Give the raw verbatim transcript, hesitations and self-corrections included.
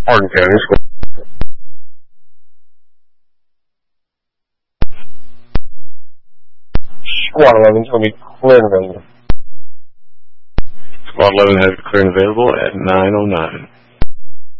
Hardin County. Squad eleven is going to be clear and available. Squad eleven has clear and available at nine oh nine.